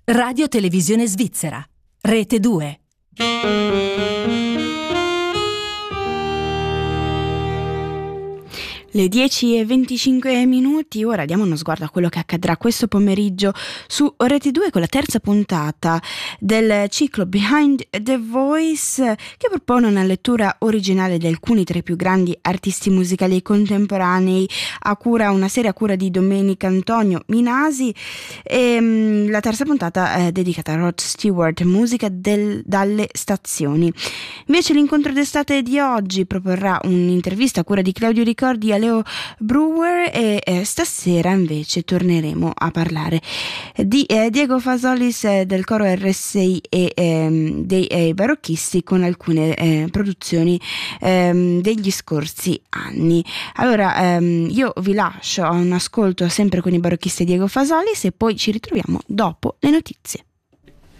Radio Televisione Svizzera, Rete 2. Le 10:25, ora diamo uno sguardo a quello che accadrà questo pomeriggio su Rete 2 con la terza puntata del ciclo Behind the Voice, che propone una lettura originale di alcuni tra i più grandi artisti musicali contemporanei, una serie a cura di Domenica Antonio Minasi, e la terza puntata è dedicata a Rod Stewart, musica dalle stazioni. Invece l'incontro d'estate di oggi proporrà un'intervista a cura di Claudio Ricordi a Leo Brewer e stasera invece torneremo a parlare di Diego Fasolis del coro RSI e dei barocchisti con alcune produzioni degli scorsi anni. Allora io vi lascio a un ascolto sempre con i barocchisti e Diego Fasolis e poi ci ritroviamo dopo le notizie.